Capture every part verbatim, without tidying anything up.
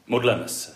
Modleme se.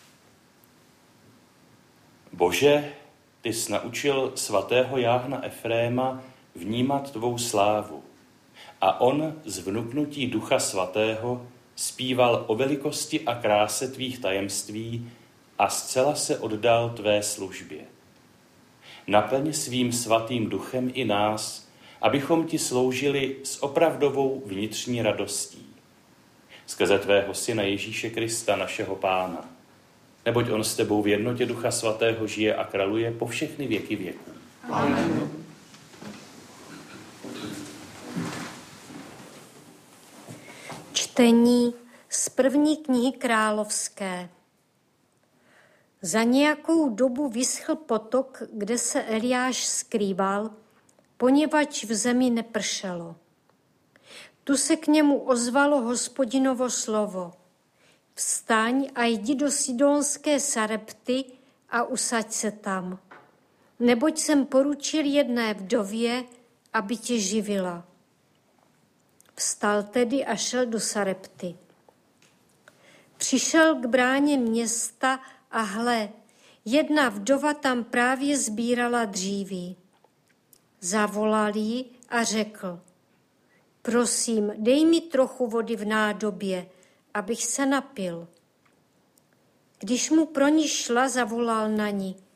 Bože, ty jsi naučil svatého Jáhna Efréma vnímat tvou slávu a on z vnuknutí Ducha Svatého zpíval o velikosti a kráse tvých tajemství a zcela se oddal tvé službě. Naplň svým svatým duchem i nás, abychom ti sloužili s opravdovou vnitřní radostí. Skrze tvého syna Ježíše Krista, našeho Pána. Neboť on s tebou v jednotě Ducha Svatého žije a králuje po všechny věky věků. Amen. Čtení z první knihy Královské. Za nějakou dobu vyschl potok, kde se Eliáš skrýval, poněvadž v zemi nepršelo. Tu se k němu ozvalo Hospodinovo slovo. Vstaň a jdi do Sidonské Sarepty a usaď se tam. Neboť jsem poručil jedné vdově, aby tě živila. Vstal tedy a šel do Sarepty. Přišel k bráně města a hle, jedna vdova tam právě sbírala dříví. Zavolal ji a řekl, prosím, dej mi trochu vody v nádobě, abych se napil. Když mu pro ní šla, zavolal na ní,